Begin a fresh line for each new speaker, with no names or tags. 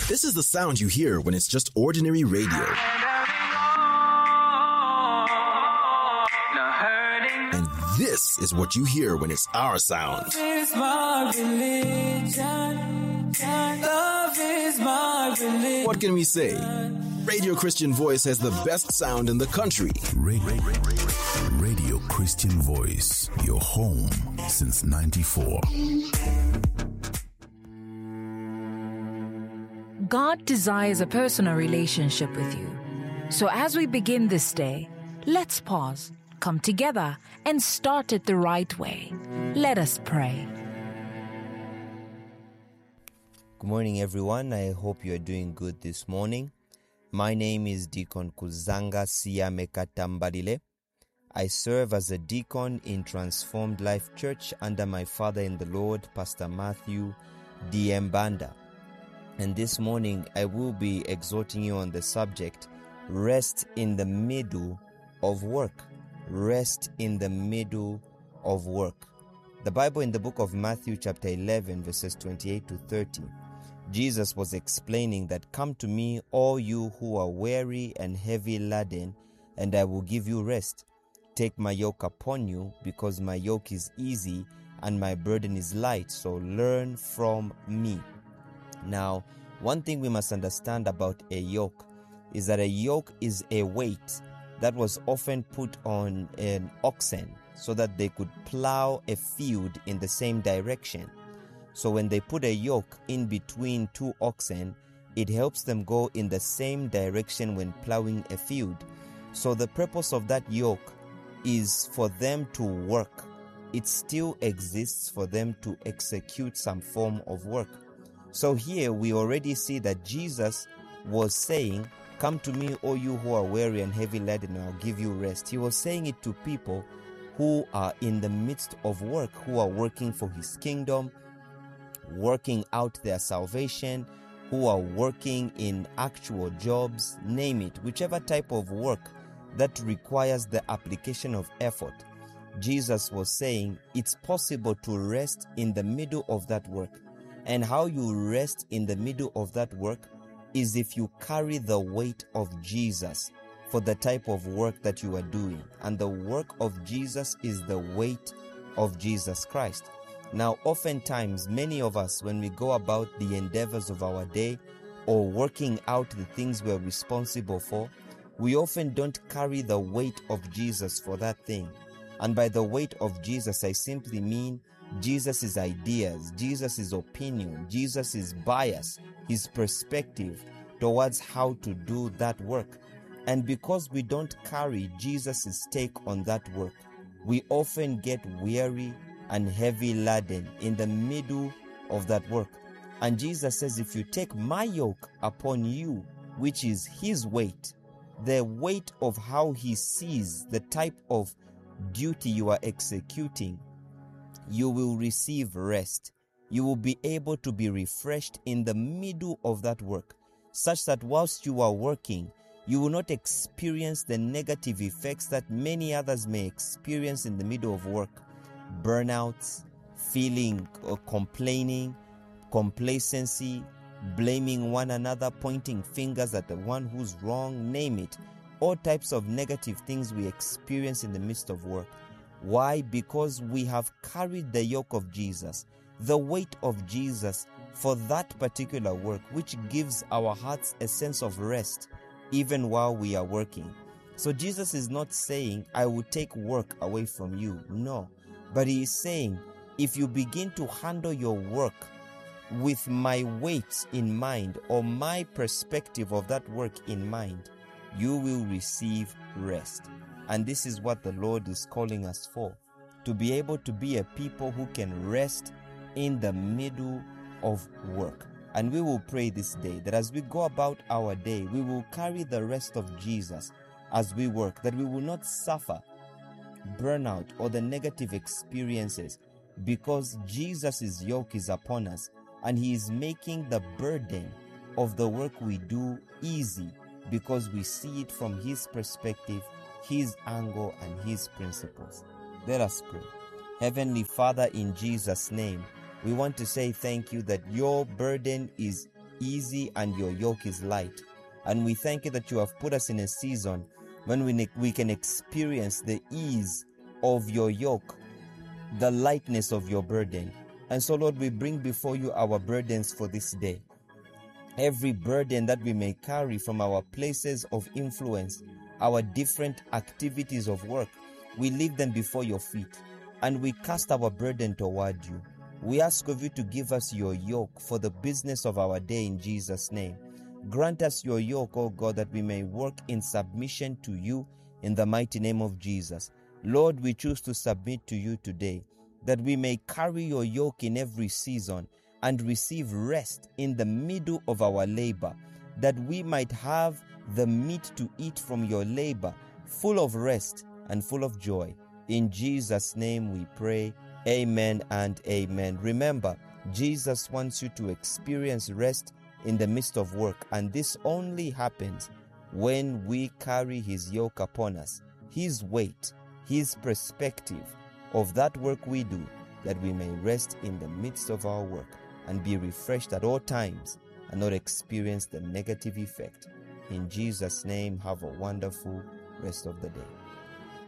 This is the sound you hear when it's just ordinary radio. And this is what you hear when it's our sound.
Is my religion. Love is my religion.
What can we say? Radio Christian Voice has the best sound in the country.
Radio Christian Voice, your home since 94.
God desires a personal relationship with you. So as we begin this day, let's pause, come together, and start it the right way. Let us pray.
Good morning, everyone. I hope you are doing good this morning. My name is Deacon Kuzanga Siamekatambalile. I serve as a deacon in Transformed Life Church under my father in the Lord, Pastor Matthew Diembanda. And this morning, I will be exhorting you on the subject, rest in the middle of work. Rest in the middle of work. The Bible in the book of Matthew chapter 11, verses 28 to 30, Jesus was explaining that, "Come to me, all you who are weary and heavy laden, and I will give you rest. Take my yoke upon you, because my yoke is easy and my burden is light, so learn from me." Now, one thing we must understand about a yoke is that a yoke is a weight that was often put on an oxen so that they could plow a field in the same direction. So when they put a yoke in between two oxen, it helps them go in the same direction when plowing a field. So the purpose of that yoke is for them to work. It still exists for them to execute some form of work. So here we already see that Jesus was saying, "Come to me, all you who are weary and heavy laden, and I'll give you rest." He was saying it to people who are in the midst of work, who are working for his kingdom, working out their salvation, who are working in actual jobs, name it, whichever type of work that requires the application of effort. Jesus was saying it's possible to rest in the middle of that work. And how you rest in the middle of that work is if you carry the weight of Jesus for the type of work that you are doing. And the work of Jesus is the weight of Jesus Christ. Now, oftentimes, many of us, when we go about the endeavors of our day or working out the things we're responsible for, we often don't carry the weight of Jesus for that thing. And by the weight of Jesus, I simply mean Jesus' ideas, Jesus' opinion, Jesus' bias, his perspective towards how to do that work. And because we don't carry Jesus' take on that work, we often get weary and heavy laden in the middle of that work. And Jesus says, if you take my yoke upon you, which is his weight, the weight of how he sees the type of duty you are executing, you will receive rest. You will be able to be refreshed in the middle of that work, such that whilst you are working, you will not experience the negative effects that many others may experience in the middle of work. Burnouts, feeling or complaining, complacency, blaming one another, pointing fingers at the one who's wrong, name it. All types of negative things we experience in the midst of work. Why? Because we have carried the yoke of Jesus, the weight of Jesus for that particular work, which gives our hearts a sense of rest even while we are working. So Jesus is not saying, "I will take work away from you." No. But he is saying, if you begin to handle your work with my weight in mind or my perspective of that work in mind, you will receive rest. And this is what the Lord is calling us for, to be able to be a people who can rest in the middle of work. And we will pray this day that as we go about our day, we will carry the rest of Jesus as we work, that we will not suffer burnout or the negative experiences, because Jesus' yoke is upon us and he is making the burden of the work we do easy, because we see it from his perspective, his angle, and his principles. Let us pray. Heavenly Father, in Jesus' name, we want to say thank you that your burden is easy and your yoke is light. And we thank you that you have put us in a season when we can experience the ease of your yoke, the lightness of your burden. And so, Lord, we bring before you our burdens for this day. Every burden that we may carry from our places of influence, our different activities of work, we leave them before your feet and we cast our burden toward you. We ask of you to give us your yoke for the business of our day in Jesus' name. Grant us your yoke, O God, that we may work in submission to you in the mighty name of Jesus. Lord, we choose to submit to you today, that we may carry your yoke in every season and receive rest in the middle of our labor, that we might have the meat to eat from your labor, full of rest and full of joy. In Jesus' name we pray. Amen and amen. Remember, Jesus wants you to experience rest in the midst of work, and this only happens when we carry his yoke upon us, his weight, his perspective of that work we do, that we may rest in the midst of our work and be refreshed at all times and not experience the negative effect. In Jesus' name, have a wonderful rest of the day.